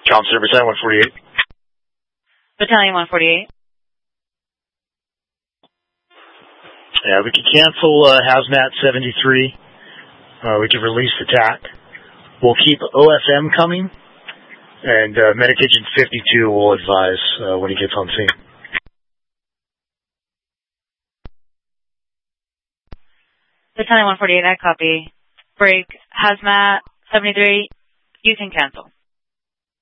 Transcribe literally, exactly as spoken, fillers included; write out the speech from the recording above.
Com Service at one forty-eight. Battalion one forty-eight. Yeah, we can cancel uh, Hazmat seventy-three. Uh, we can release the T A C. We'll keep O F M coming, and uh, Medic Agent fifty-two will advise uh, when he gets on scene. Battalion one forty-eight, I copy. Break. Hazmat seventy-three, you can cancel.